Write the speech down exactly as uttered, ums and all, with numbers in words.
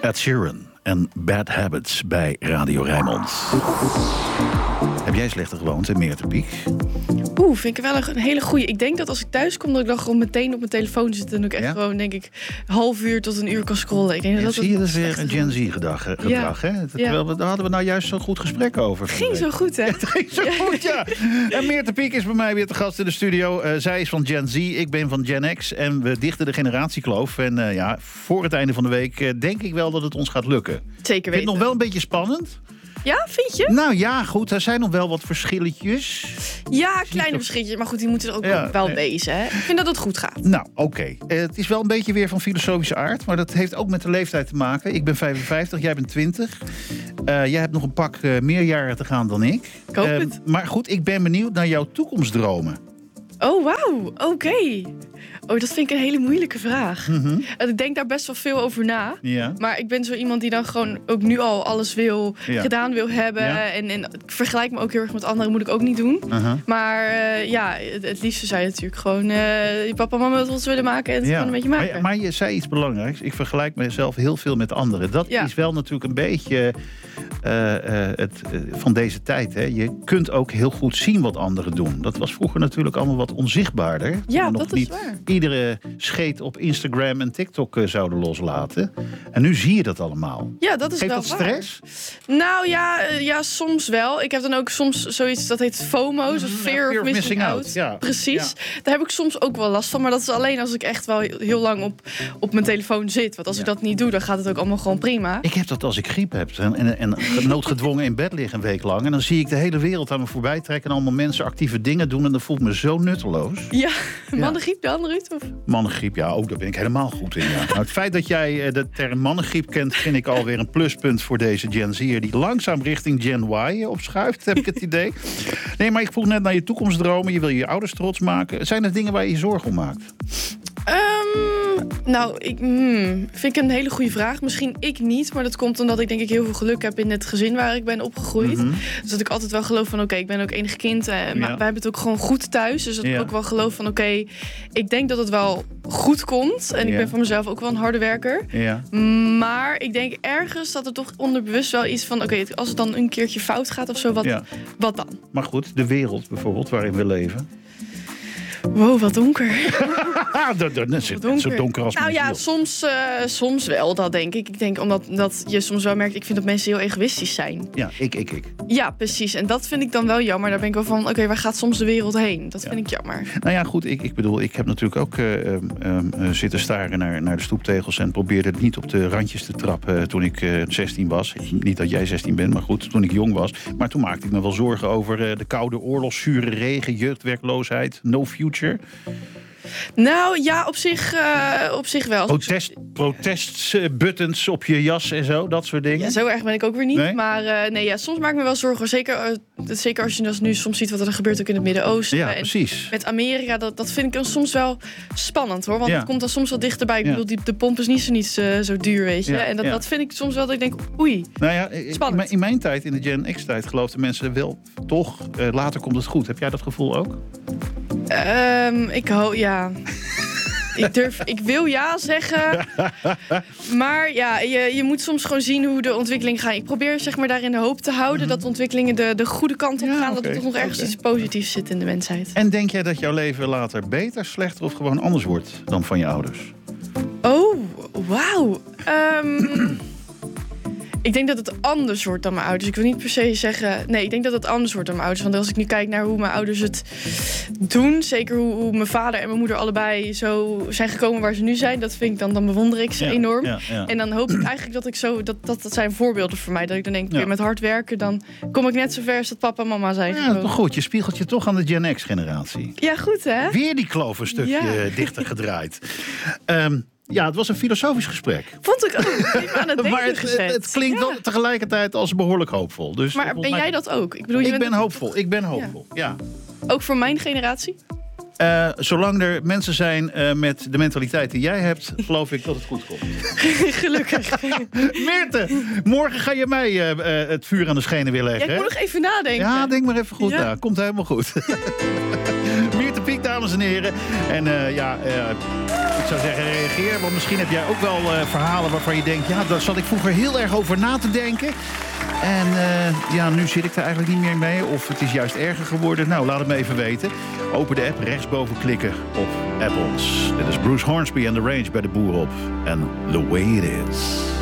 Ed Sheeran en Bad Habits bij Radio Rijnmond. Heb jij slechte gewoonten, Meerte Piek? Oeh, vind ik wel een hele goeie. Ik denk dat als ik thuis kom, dat ik dan gewoon meteen op mijn telefoon zit. En ook echt ja? gewoon, denk ik, half uur tot een uur kan scrollen. Ik denk dat zie je, dat is weer echt een Gen Z-gedrag, ja. gedrag, hè? Dat, ja. Terwijl we, daar hadden we nou juist zo'n goed gesprek over. Het ging zo goed, hè? Ja, het ging zo goed, ja. En Meerte Piek is bij mij weer te gast in de studio. Uh, zij is van Gen Z, ik ben van Gen X. En we dichten de generatiekloof. En uh, ja, voor het einde van de week uh, denk ik wel dat het ons gaat lukken. Zeker weten. Vind je het nog wel een beetje spannend? Ja, vind je? Nou ja, goed, er zijn nog wel wat verschilletjes. Ja, kleine verschilletjes. Maar goed, die moeten er ook ja, wel wezen. Hè? Ik vind dat het goed gaat. Nou, oké. Okay. Uh, het is wel een beetje weer van filosofische aard. Maar dat heeft ook met de leeftijd te maken. Ik ben vijfenvijftig, jij bent twintig. Uh, jij hebt nog een pak uh, meer jaren te gaan dan ik. Ik hoop uh, het. Maar goed, ik ben benieuwd naar jouw toekomstdromen. Oh, wauw. Oké. Okay. Oh, dat vind ik een hele moeilijke vraag. Mm-hmm. Ik denk daar best wel veel over na. Ja. Maar ik ben zo iemand die dan gewoon ook nu al alles wil, ja. gedaan wil hebben. Ja. En, en ik vergelijk me ook heel erg met anderen, moet ik ook niet doen. Uh-huh. Maar uh, ja, het, het liefste zou je natuurlijk gewoon uh, je papa en mama met ons willen maken en het ja. gewoon een beetje maken. Maar, maar je zei iets belangrijks. Ik vergelijk mezelf heel veel met anderen. Dat ja. is wel natuurlijk een beetje uh, uh, het, uh, van deze tijd. Hè. Je kunt ook heel goed zien wat anderen doen. Dat was vroeger natuurlijk allemaal wat onzichtbaarder. Ja, nog dat niet is waar. Iedere scheet op Instagram en TikTok uh, zouden loslaten. En nu zie je dat allemaal. Ja, dat is Geeft wel dat stress? Waar. Nou ja, uh, ja, soms wel. Ik heb dan ook soms zoiets, dat heet FOMO, zo fear, ja, fear of missing, missing out. out. Ja. Precies. Ja. Daar heb ik soms ook wel last van. Maar dat is alleen als ik echt wel heel lang op, op mijn telefoon zit. Want als ja. ik dat niet doe, dan gaat het ook allemaal gewoon prima. Ik heb dat als ik griep heb. En, en, en noodgedwongen in bed liggen een week lang. En dan zie ik de hele wereld aan me voorbij trekken. En allemaal mensen actieve dingen doen. En dat voelt me zo nutteloos. Ja, mannengriep dan, Ruud? Of? Mannengriep, ja, ook daar ben ik helemaal goed in. Ja. Nou, het feit dat jij de term mannengriep kent, vind ik alweer een pluspunt voor deze Gen Z'er die langzaam richting Gen Y opschuift, heb ik het idee. Nee, maar ik vroeg net naar je toekomstdromen. Je wil je ouders trots maken. Zijn er dingen waar je je zorgen om maakt? Um, nou, ik, hmm, vind ik een hele goede vraag. Misschien ik niet, maar dat komt omdat ik denk ik heel veel geluk heb in het gezin waar ik ben opgegroeid. Mm-hmm. Dus dat ik altijd wel geloof van oké, okay, ik ben ook enig kind. Uh, ja. Maar wij hebben het ook gewoon goed thuis. Dus dat ja. ik ook wel geloof van oké, okay, ik denk dat het wel goed komt. En ik ja. ben voor mezelf ook wel een harde werker. Ja. Maar ik denk ergens dat er toch onderbewust wel iets van oké, okay, als het dan een keertje fout gaat of zo, wat, ja. wat dan? Maar goed, de wereld bijvoorbeeld waarin we leven. Wow, wat donker. dat, dat is donker. Zo donker als nou ja, soms, uh, soms wel, dat denk ik. Ik denk omdat dat je soms wel merkt, ik vind dat mensen heel egoïstisch zijn. Ja, ik, ik, ik. Ja, precies. En dat vind ik dan wel jammer. Daar ben ik wel van, oké, okay, waar gaat soms de wereld heen? Dat ja. vind ik jammer. Nou ja, goed, ik, ik bedoel, ik heb natuurlijk ook uh, um, uh, zitten staren naar, naar de stoeptegels en probeerde het niet op de randjes te trappen uh, toen ik uh, zestien was. Niet dat jij zestien bent, maar goed, toen ik jong was. Maar toen maakte ik me wel zorgen over uh, de koude oorlog, zure regen, jeugdwerkloosheid, no future. Nou ja, op zich, uh, op zich wel. Protest, protestbuttons op je jas en zo, dat soort dingen. Ja, zo erg ben ik ook weer niet. Nee? Maar uh, nee, ja, soms maak ik me wel zorgen. Zeker, uh, zeker als je dus nu soms ziet wat er gebeurt ook in het Midden-Oosten. Ja, en precies. Met Amerika, dat, dat vind ik dan soms wel spannend hoor. Want ja. het komt dan soms wel dichterbij. Ik ja. bedoel, die, de pomp is niet zo, niet zo, zo duur, weet je. Ja, en dat, ja. dat vind ik soms wel dat ik denk, oei, nou ja, spannend. In, in mijn tijd, in de Gen X-tijd, geloofden mensen wel toch, uh, later komt het goed. Heb jij dat gevoel ook? Um, ik hoop, ja... Ik, durf, ik wil ja zeggen, maar ja, je, je moet soms gewoon zien hoe de ontwikkelingen gaan. Ik probeer zeg maar daarin de hoop te houden mm-hmm. dat de ontwikkelingen de, de goede kant op gaan. Ja, okay, dat er toch nog ergens okay. iets positiefs zit in de mensheid. En denk jij dat jouw leven later beter, slechter of gewoon anders wordt dan van je ouders? Oh, wauw. Um, Ik denk dat het anders wordt dan mijn ouders. Ik wil niet per se zeggen... Nee, ik denk dat het anders wordt dan mijn ouders. Want als ik nu kijk naar hoe mijn ouders het doen... zeker hoe, hoe mijn vader en mijn moeder allebei zo zijn gekomen waar ze nu zijn... dat vind ik dan, dan bewonder ik ze ja, enorm. Ja, ja. En dan hoop ik eigenlijk dat ik zo... Dat, dat, dat zijn voorbeelden voor mij. Dat ik dan denk, ja. met hard werken... dan kom ik net zo ver als dat papa en mama zijn. Ja, toch goed. Je spiegelt je toch aan de Gen X-generatie. Ja, goed hè? Weer die kloof een stukje ja. dichter gedraaid. Um, Ja, het was een filosofisch gesprek. Vond ik ook. Ik aan het denken maar het, gezet. het klinkt ja. wel tegelijkertijd als behoorlijk hoopvol. Dus maar ben mij... jij dat ook? Ik, bedoel, ik je ben bent... hoopvol. Ik ben hoopvol, ja. ja. Ook voor mijn generatie? Uh, zolang er mensen zijn uh, met de mentaliteit die jij hebt... geloof ik dat het goed komt. Gelukkig. Meerte, morgen ga je mij uh, uh, het vuur aan de schenen weer leggen. Ja, ik moet nog even nadenken. Ja, denk maar even goed ja. na. Komt helemaal goed. Meerte Piek, dames en heren. En uh, ja, uh, ik zou zou zeggen, reageer. Want misschien heb jij ook wel uh, verhalen waarvan je denkt... ja, daar zat ik vroeger heel erg over na te denken. En uh, ja, nu zit ik daar eigenlijk niet meer mee. Of het is juist erger geworden. Nou, laat het me even weten. Open de app, rechtsboven klikken op Apples. Dit is Bruce Hornsby en The Range bij de Boer op. En The Way It Is.